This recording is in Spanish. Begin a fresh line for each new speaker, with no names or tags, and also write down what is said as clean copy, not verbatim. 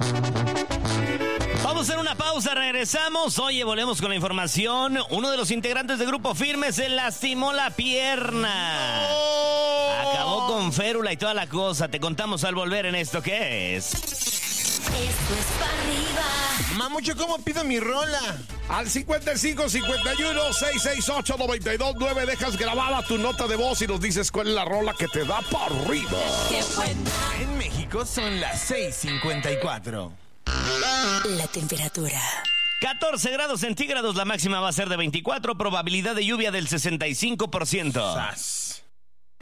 Vamos a hacer una pausa, regresamos. Oye, volvemos con la información. Uno de los integrantes del Grupo Firme se lastimó la pierna. Acabó con férula y toda la cosa. Te contamos al volver en esto que es.
Esto es para arriba.
Mamucho, ¿cómo pido mi rola?
Al 55 51 668 929 dejas grabada tu nota de voz y nos dices cuál es la rola que te da para arriba.
¡Qué buena!
En México son las 6:54.
La temperatura.
14 grados centígrados, la máxima va a ser de 24, probabilidad de lluvia del 65%.
¡Sas!